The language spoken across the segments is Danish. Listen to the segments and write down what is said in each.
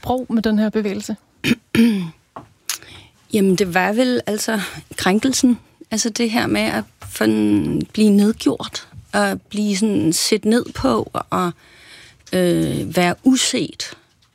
sprog med den her bevægelse? Jamen, det var vel altså krænkelsen. Altså det her med at blive nedgjort, og blive sådan set ned på, og være uset.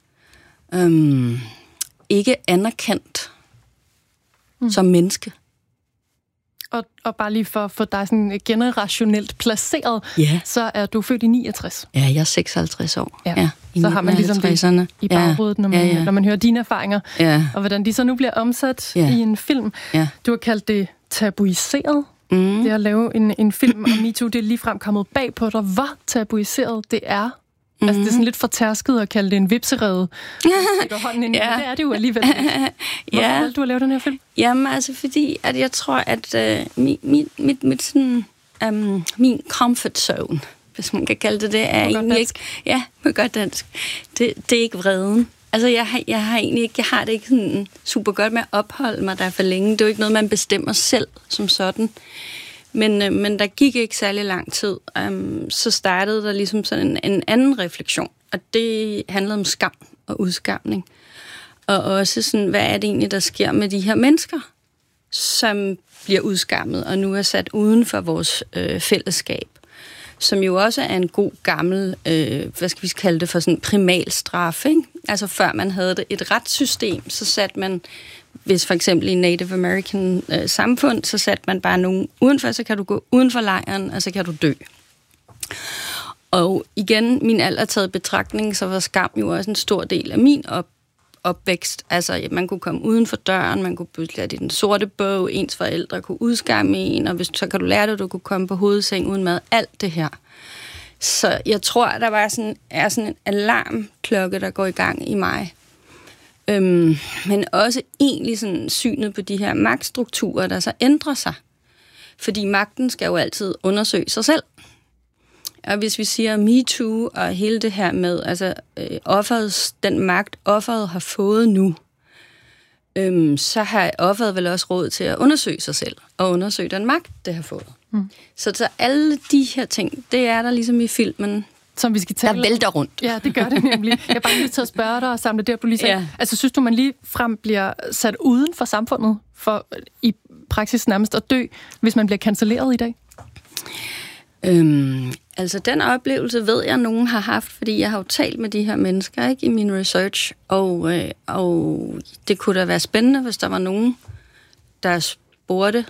Ikke anerkendt som menneske. Og bare lige for at få dig sådan generationelt placeret, så er du født i 69. Ja, jeg er 56 år. Ja, så har man ligesom det i baghovedet, når man hører dine erfaringer, og hvordan de så nu bliver omsat i en film. Ja. Du har kaldt det tabuiseret. Det at lave en film om MeToo, det er ligefrem kommet bag på dig. Hvor tabuiseret det er. Altså, det er sådan lidt fortærsket at kalde det en vipserede. Det er det jo alligevel. Hvorfor valgte du at lave den her film? Jamen, altså fordi, at jeg tror, at min comfort zone, hvis man kan kalde det, er egentlig ikke... Ja, på godt dansk. Det er ikke vreden. Altså, jeg har det ikke sådan super godt med at opholde mig der for længe. Det er jo ikke noget, man bestemmer selv som sådan. Men der gik ikke særlig lang tid. Så startede der ligesom sådan en anden refleksion. Og det handlede om skam og udskamning. Og også sådan, hvad er det egentlig, der sker med de her mennesker, som bliver udskammet og nu er sat uden for vores fællesskab. Som jo også er en god gammel, hvad skal vi kalde det for sådan primalstraf, ikke? Altså før man havde et retssystem, så satte man, hvis for eksempel i Native American samfund, så satte man bare nogen udenfor, så kan du gå uden for lejren, og så kan du dø. Og igen, min alder taget betragtning, så var skam jo også en stor del af min opvækst. Altså, man kunne komme uden for døren, man kunne lære det i den sorte bog, ens forældre kunne udskamme en, og så kan du lære det, at du kunne komme på hovedseng uden mad. Alt det her. Så jeg tror, at der er sådan en alarmklokke, der går i gang i mig. Men også egentlig sådan synet på de her magtstrukturer, der så ændrer sig. Fordi magten skal jo altid undersøge sig selv. Og hvis vi siger MeToo og hele det her med, altså den magt, offeret har fået nu, så har offeret vel også råd til at undersøge sig selv, og undersøge den magt, det har fået. Så alle de her ting, det er der ligesom i filmen, som vi skal tale der vælter rundt. Ja, det gør det nemlig. Jeg er bare lige til at spørge dig og samle det, du lige sagde. Ja. Altså, synes du, man lige frem bliver sat uden for samfundet, for i praksis nærmest at dø, hvis man bliver cancelleret i dag? Altså, den oplevelse ved jeg, nogen har haft, fordi jeg har jo talt med de her mennesker, ikke, i min research, og det kunne da være spændende, hvis der var nogen, der spurgte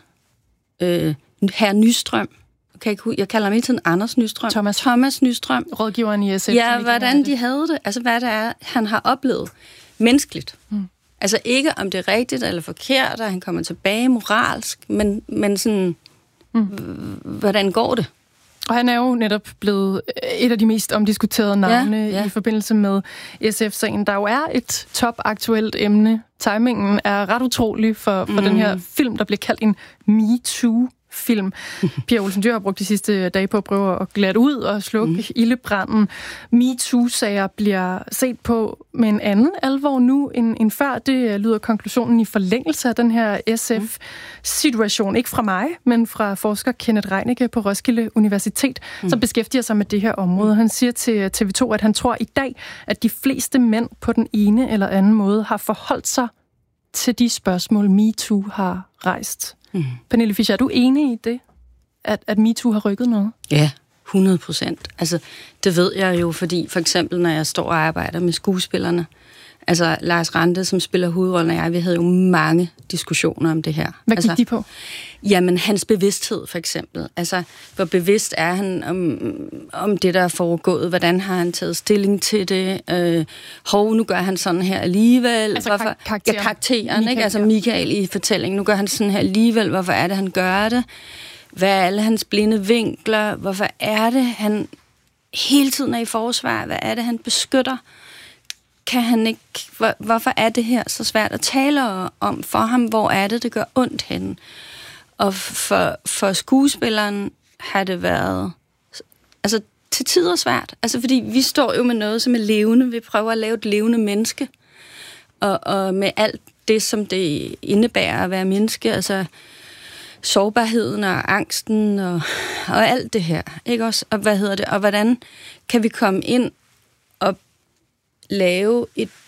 herr Nystrøm. Jeg kalder ham hele tiden Anders Nystrøm. Thomas Nystrøm. Rådgiveren i SF. Ja, hvordan de havde det. Altså, hvad det er, han har oplevet menneskeligt. Altså, ikke om det er rigtigt eller forkert, og han kommer tilbage moralsk, men sådan, hvordan går det? Og han er jo netop blevet et af de mest omdiskuterede navne i forbindelse med SF-sagen. Der jo er et topaktuelt emne. Timingen er ret utrolig for den her film, der bliver kaldt en MeToo-film. Pia Olsen Dyhr har brugt de sidste dage på at prøve at glatte ud og slukke ildebranden. MeToo-sager bliver set på med en anden alvor nu end før. Det lyder konklusionen i forlængelse af den her SF-situation. Ikke fra mig, men fra forsker Kenneth Reinicke på Roskilde Universitet, som beskæftiger sig med det her område. Han siger til TV2, at han tror i dag, at de fleste mænd på den ene eller anden måde har forholdt sig til de spørgsmål, MeToo har rejst. Pernille Fischer, er du enig i det, at MeToo har rykket noget? Ja, 100%. Altså, det ved jeg jo, fordi for eksempel, når jeg står og arbejder med skuespillerne, altså Lars Rante, som spiller hovedrollen, og jeg, vi havde jo mange diskussioner om det her. Hvad gik de på? Jamen, hans bevidsthed, for eksempel. Altså, hvor bevidst er han om det, der er foregået? Hvordan har han taget stilling til det? Nu gør han sådan her alligevel. Altså karakteren, ikke? Altså Michael i fortællingen. Nu gør han sådan her alligevel. Hvorfor er det, han gør det? Hvad er alle hans blinde vinkler? Hvorfor er det, han hele tiden er i forsvar? Hvad er det, han beskytter? Kan han ikke... Hvorfor er det her så svært at tale om for ham? Hvor er det gør ondt henne? Og for skuespilleren har det været altså til tider svært. Altså fordi vi står jo med noget, som er levende. Vi prøver at lave et levende menneske. Og med alt det, som det indebærer at være menneske, altså sårbarheden og angsten og alt det her, ikke også? Og og hvordan kan vi komme ind og lave et